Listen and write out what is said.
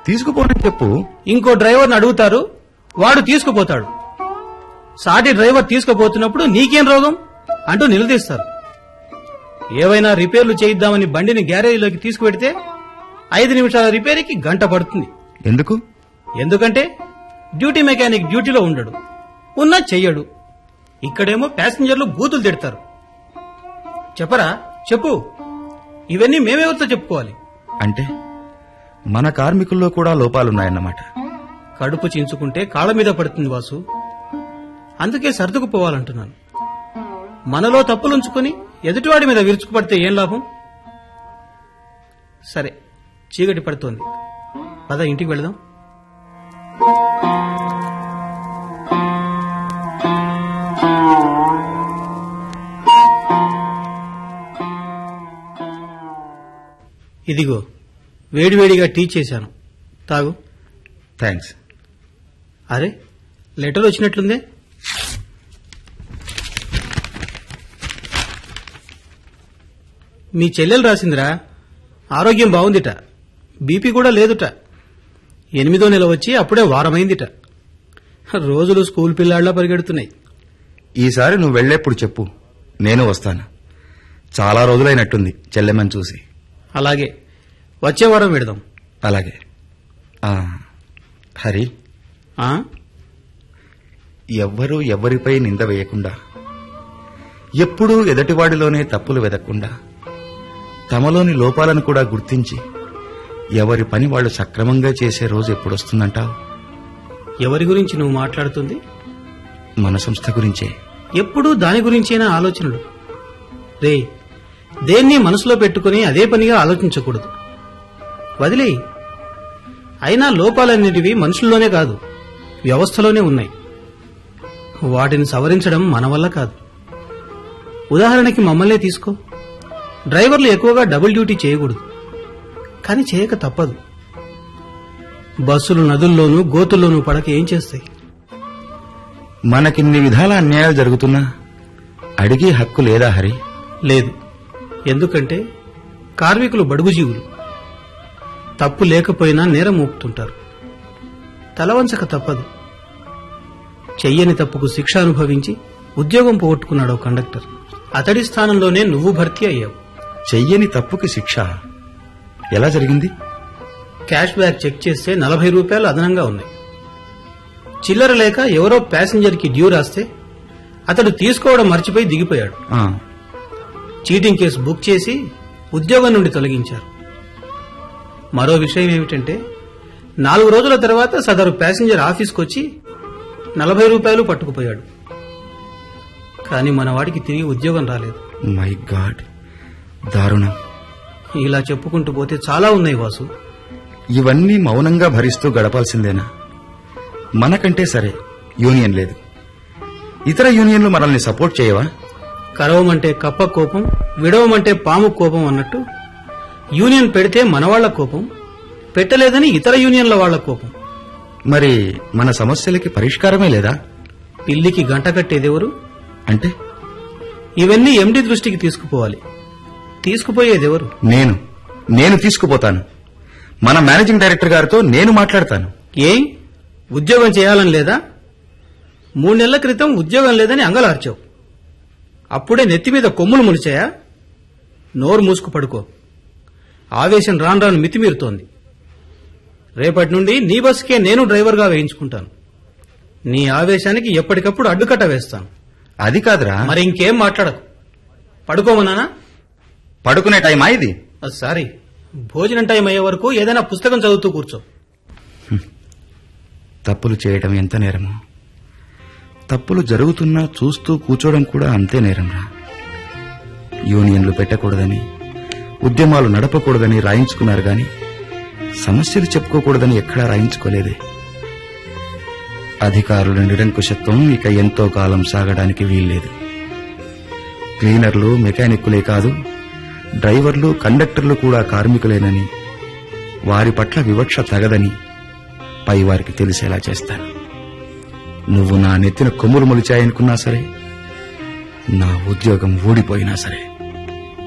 తీసుకుపోనని చెప్పు. ఇంకో డ్రైవర్ని అడుగుతారు, వాడు తీసుకుపోతాడు. సాటి డ్రైవర్ తీసుకుపోతున్నప్పుడు నీకేం రోగం అంటూ నిలదీస్తారు. ఏవైనా రిపేర్లు చేయిద్దామని బండిని గ్యారేజీలోకి తీసుకువెడితే 5 నిమిషాల రిపేర్కి గంట పడుతుంది. ఎందుకు? ఎందుకంటే డ్యూటీ మెకానిక్ డ్యూటీలో ఉండడు, ఉన్నా చెయ్యడు. ఇక్కడేమో ప్యాసింజర్లు బూతులు తిడతారు. చెప్పరా, చెప్పు. ఇవన్నీ మేమెవరితో చెప్పుకోవాలి? అంటే మన కార్మికుల్లో కూడా లోపాలున్నాయన్నమాట. కడుపు చించుకుంటే కాళ్ళ మీద పడుతుంది వాసు. అందుకే సర్దుకుపోవాలంటున్నాను. మనలో తప్పులుంచుకుని ఎదుటివాడి మీద విరుచుకుపడితే ఏం లాభం? సరే, చీకటి పడుతోంది, పద ఇంటికి వెళదాం. ఇదిగో వేడివేడిగా టీ చేశాను, తాగు. థ్యాంక్స్. అరే, లెటర్ వచ్చినట్లుందే. మీ చెల్లెలు రాసిందిరా. ఆరోగ్యం బాగుందిట, బీపీ కూడా లేదుట. 8వ నెల వచ్చి అప్పుడే వారమైందిట. రోజులు స్కూల్ పిల్లాళ్లా పరిగెడుతున్నాయి. ఈసారి నువ్వు వెళ్లేప్పుడు చెప్పు, నేను వస్తాను. చాలా రోజులైనట్టుంది చెల్లెమ్మని చూసి. అలాగే, వచ్చే వారం వెడదాం. అలాగే. హరి, ఎవ్వరూ ఎవరిపై నింద వేయకుండా, ఎప్పుడూ ఎదటివాడిలోనే తప్పులు వెదక్కుండా, తమలోని లోపాలను కూడా గుర్తించి ఎవరి పని వాళ్లు సక్రమంగా చేసే రోజు ఎప్పుడొస్తుందంటావు? ఎవరి గురించి నువ్వు మాట్లాడుతుంది? మన సంస్థ గురించే. ఎప్పుడూ దాని గురించేనా ఆలోచనలు? రే, దేన్ని మనసులో పెట్టుకుని అదే పనిగా ఆలోచించకూడదు, వదిలేయి. అయినా లోపాలన్నిటివి మనుషుల్లోనే కాదు, వ్యవస్థలోనే ఉన్నాయి. వాటిని సవరించడం మన వల్ల కాదు. ఉదాహరణకి మమ్మల్నే తీసుకో. డ్రైవర్లు ఎక్కువగా డబుల్ డ్యూటీ చేయకూడదు, కానీ చేయక తప్పదు. బస్సులు నదుల్లోనూ గోతుల్లోనూ పడక ఏం చేస్తాయి? మనకిన్ని విధాల అన్యాయాలు జరుగుతున్నా అడిగే హక్కు లేదా హరి? లేదు. ఎందుకంటే కార్మికులు బడుగు జీవులు. తప్పు లేకపోయినా నేరం మోపుతుంటారు. తలవంచక తప్పదు. చెయ్యని తప్పుకు శిక్ష అనుభవించి ఉద్యోగం పోగొట్టుకున్నాడు కండక్టర్. అతడి స్థానంలోనే నువ్వు భర్తీ అయ్యావు. చెయ్యని తప్పుకి శిక్ష ఎలా జరిగింది? క్యాష్ బ్యాక్ చెక్ చేస్తే 40 రూపాయలు అదనంగా ఉన్నాయి. చిల్లర లేక ఎవరో ప్యాసింజర్ కి డ్యూ రాస్తే అతడు తీసుకోవడం మర్చిపోయి దిగిపోయాడు. చీటింగ్ కేసు బుక్ చేసి ఉద్యోగం నుండి తొలగించారు. మరో విషయం ఏమిటంటే 4 రోజుల తర్వాత సదరు ప్యాసింజర్ ఆఫీస్కి వచ్చి 40 రూపాయలు పట్టుకుపోయాడు. కానీ మనవాడికి తిరిగి ఉద్యోగం రాలేదు. మై గాడ్, దారుణం. ఇలా చెప్పుకుంటూ పోతే చాలా ఉన్నాయి వాసు. ఇవన్నీ మౌనంగా భరిస్తూ గడపాల్సిందేనా? మనకంటే సరే యూనియన్ లేదు. ఇతర యూనియన్లు మనల్ని సపోర్ట్ చేయవా? కరవమంటే కప్ప కోపం, విడవమంటే పాము కోపం అన్నట్టు యూనియన్ పెడితే మనవాళ్ల కోపం, పెట్టలేదని ఇతర యూనియన్ల వాళ్ల కోపం. మరి మన సమస్యలకి పరిష్కారమే లేదా? పిల్లికి గంట కట్టేదెవరు? అంటే ఇవన్నీ ఎండి దృష్టికి తీసుకుపోవాలి. తీసుకుపోయేదెవరు? నేను తీసుకుపోతాను. మన మేనేజింగ్ డైరెక్టర్ గారితో నేను మాట్లాడతాను. ఏం ఉద్యోగం చేయాలని లేదా? 3 నెలల క్రితం ఉద్యోగం లేదని అంగలార్చావు. అప్పుడే నెత్తి మీద కొమ్ములు ములిచాయా? నోరు మూసుకు పడుకో. ఆవేశం రాను రాను మితిమీరుతోంది. రేపటి నుండి నీ బస్సుకే నేను డ్రైవర్గా వేయించుకుంటాను. నీ ఆవేశానికి ఎప్పటికప్పుడు అడ్డుకట్ట వేస్తాను. అది కాదురా. మరి ఇంకేం మాట్లాడకు. పడుకోమన్నానా? పడుకునే టైమా ఇది? సారీ, భోజనం టైం అయ్యే వరకు ఏదైనా పుస్తకం చదువుతూ కూర్చో. తప్పులు చేయడం ఎంత నేరమో, తప్పులు జరుగుతున్నా చూస్తూ కూర్చోవడం కూడా అంతే నేరంరా. యూనియన్లు పెట్టకూడదని, ఉద్యమాలు నడపకూడదని రాయించుకున్నారు గాని సమస్యలు చెప్పుకోకూడదని ఎక్కడా రాయించుకోలేదే. అధికారుల నిరంకుశత్వం ఇక ఎంతో కాలం సాగడానికి వీల్లేదు. క్లీనర్లు మెకానిక్కులే కాదు, డ్రైవర్లు కండక్టర్లు కూడా కార్మికులేనని, వారి పట్ల వివక్ష తగదని పైవారికి తెలిసేలా చేస్తాను. నువ్వు నా నెత్తిన కొమ్ములు మొలిచాయనుకున్నా సరే, నా ఉద్యోగం ఊడిపోయినా సరే.